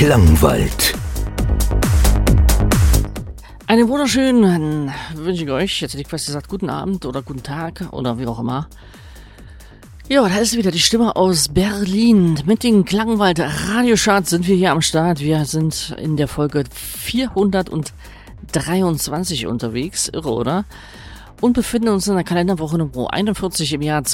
Klangwald. Einen wunderschönen wünsche ich euch, jetzt hätte ich fast gesagt, guten Abend oder guten Tag oder wie auch immer. Ja, da ist wieder die Stimme aus Berlin. Mit den Klangwald Radiocharts sind wir hier am Start. Wir sind in der Folge 423 unterwegs, irre, oder? Und befinden uns in der Kalenderwoche Nummer 41 im Jahr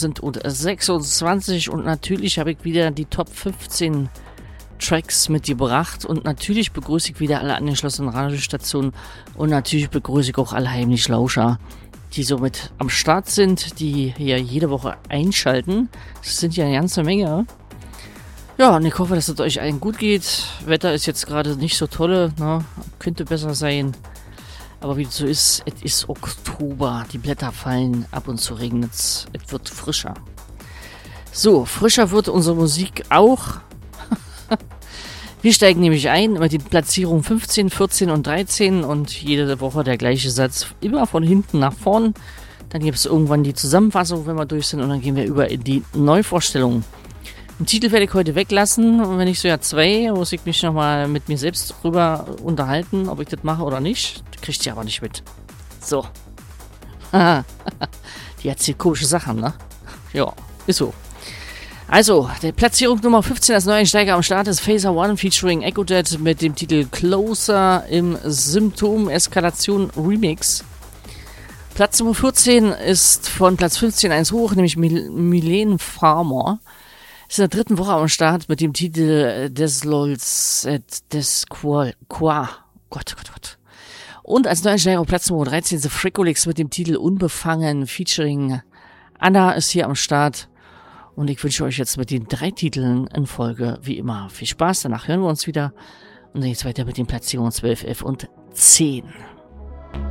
2026 und natürlich habe ich wieder die Top 15 Tracks mitgebracht und natürlich begrüße ich wieder alle angeschlossenen Radiostationen und natürlich begrüße ich auch alle heimlich Lauscher, die somit am Start sind, die hier jede Woche einschalten. Das sind ja eine ganze Menge. Ja, und ich hoffe, dass es euch allen gut geht. Wetter ist jetzt gerade nicht so toll, ne? Könnte besser sein. Aber wie es so ist, es ist Oktober, die Blätter fallen, ab und zu regnet es wird frischer. So, frischer wird unsere Musik auch. Wir steigen nämlich ein mit den Platzierungen 15, 14 und 13 und jede Woche der gleiche Satz, immer von hinten nach vorn. Dann gibt es irgendwann die Zusammenfassung, wenn wir durch sind, und dann gehen wir über in die Neuvorstellung. Den Titel werde ich heute weglassen, und wenn ich so ja zwei, muss ich mich nochmal mit mir selbst drüber unterhalten, ob ich das mache oder nicht. Das kriegt ihr aber nicht mit. So. Die erzählt komische Sachen, ne? Ja, ist so. Also, der Platzierung Nummer 15 als Neueinsteiger am Start ist Phaser One featuring Echojet mit dem Titel Closer im Symptom-Eskalation Remix. Platz Nummer 14 ist von Platz 15 eins hoch, nämlich Milene Farmer. Ist in der dritten Woche am Start mit dem Titel Des Lols des Qua. Gott. Und als Neueinsteiger auf Platz Nummer 13 The Fricolix mit dem Titel Unbefangen featuring Anna ist hier am Start. Und ich wünsche euch jetzt mit den 3 Titeln in Folge wie immer viel Spaß. Danach hören wir uns wieder. Und dann geht's weiter mit den Platzierungen 12, 11 und 10.